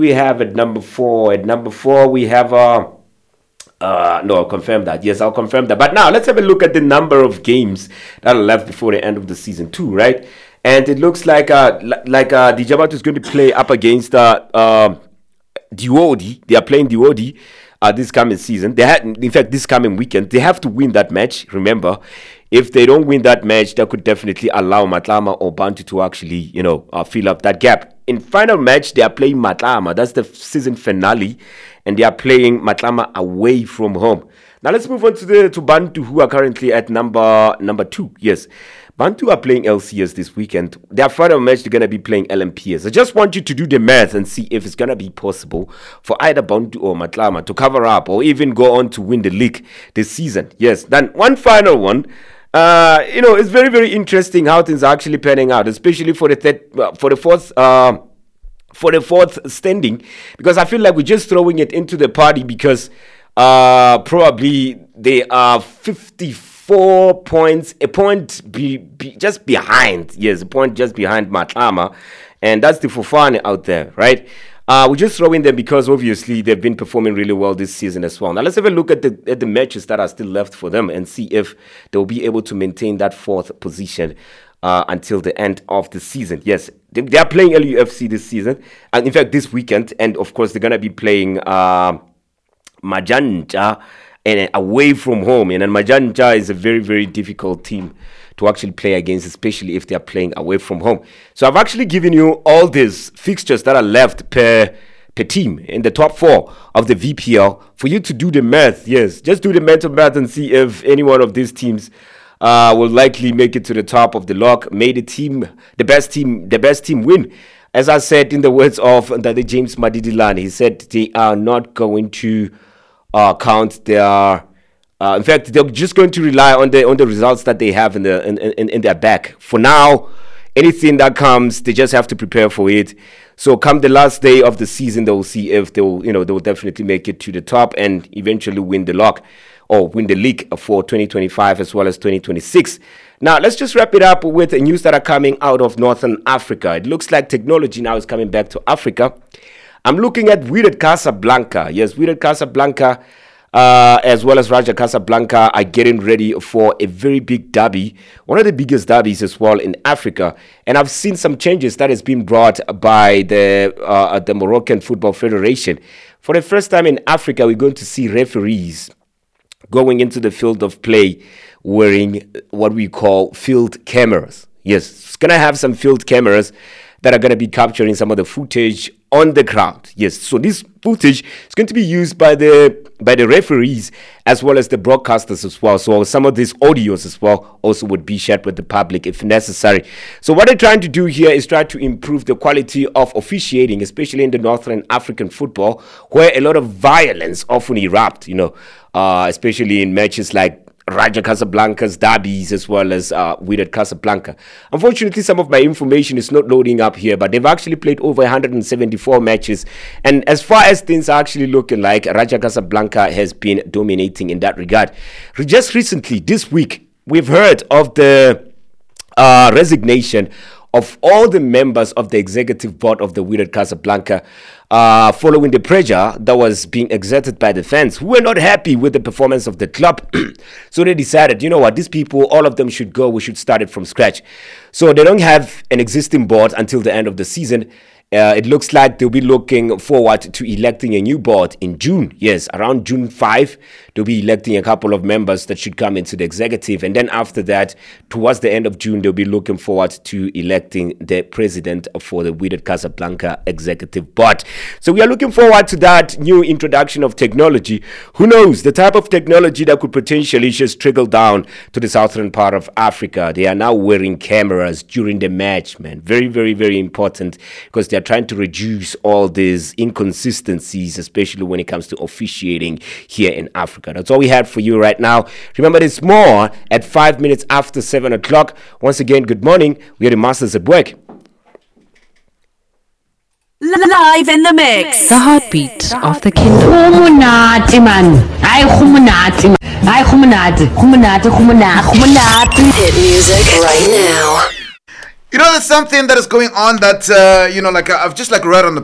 we have at number 4? At number 4, we have no, I'll confirm that. Yes, I'll confirm that. But now let's have a look at the number of games that are left before the end of the season too, right? And it looks like Djabatu is going to play up against Diodi. They are playing Diodi this coming season. This coming weekend, they have to win that match. Remember, if they don't win that match, that could definitely allow Matlama or Bantu to actually, fill up that gap. In final match, they are playing Matlama. That's the season finale, and they are playing Matlama away from home. Now let's move on to Bantu, who are currently at number 2. Yes, Bantu are playing LCS this weekend. Their final match, they're going to be playing LMPS. I just want you to do the math and see if it's going to be possible for either Bantu or Matlama to cover up or even go on to win the league this season. Yes, then one final one. It's very, very interesting how things are actually panning out, especially for the fourth standing, because I feel like we're just throwing it into the party because probably they are 54 points, a point just behind. Yes, a point just behind Matlama, and that's the Fofane out there, right? We're just throwing them because obviously they've been performing really well this season as well. Now let's have a look at the matches that are still left for them and see if they'll be able to maintain that 4th position until the end of the season. Yes, they are playing LUFC this season, and in fact this weekend, and of course they're gonna be playing Majanja and away from home. And Majanja is a very, very difficult team to actually play against, especially if they are playing away from home. So I've actually given you all these fixtures that are left per team in the top 4 of the VPL for you to do the math. Yes, just do the mental math and see if any one of these teams will likely make it to the top of the log. May the best team win. As I said, in the words of the James Madidilani, he said they are not going to count their. In fact, they're just going to rely on the results that they have in their back. For now, anything that comes, they just have to prepare for it. So come the last day of the season, they will see if they will definitely make it to the top and eventually win the log or win the league for 2025 as well as 2026. Now, let's just wrap it up with the news that are coming out of Northern Africa. It looks like technology now is coming back to Africa. I'm looking at Wydad Casablanca. Yes, Wydad Casablanca, as well as Raja Casablanca, are getting ready for a very big derby, one of the biggest derbies as well in Africa. And I've seen some changes that has been brought by the Moroccan Football Federation. For the first time in Africa, we're going to see referees going into the field of play wearing what we call field cameras. Yes, it's going to have some field cameras that are going to be capturing some of the footage on the ground. Yes, so this footage is going to be used by the referees as well as the broadcasters as well. So some of these audios as well also would be shared with the public if necessary. So what they're trying to do here is try to improve the quality of officiating, especially in the Northern African football, where a lot of violence often erupt, especially in matches like Raja Casablanca's derbies as well as Wydad Casablanca. Unfortunately, some of my information is not loading up here, but they've actually played over 174 matches. And as far as things are actually looking like, Raja Casablanca has been dominating in that regard. Just recently, this week, we've heard of the resignation of all the members of the executive board of the Wydad Casablanca following the pressure that was being exerted by the fans who were not happy with the performance of the club. So they decided, you know what, these people, all of them should go. We should start it from scratch. So they don't have an existing board until the end of the season. It looks like they'll be looking forward to electing a new board in June. Yes, around June 5, they'll be electing a couple of members that should come into the executive. And then after that, towards the end of June, they'll be looking forward to electing the president for the Wydad Casablanca executive board. So we are looking forward to that new introduction of technology. Who knows, the type of technology that could potentially just trickle down to the southern part of Africa. They are now wearing cameras during the match, man. Very, very, very important, because they're trying to reduce all these inconsistencies, especially when it comes to officiating here in Africa. That's all we had for you right now. Remember, there's more at 5 minutes after 7 o'clock. Once again, good morning. We are the Masters at Work. Live in the mix. The heartbeat of the kingdom. Khumunati man. Ay khumunati. Ay khumunati. Khumunati. Hit music right now. There's something that is going on that, I've just read on the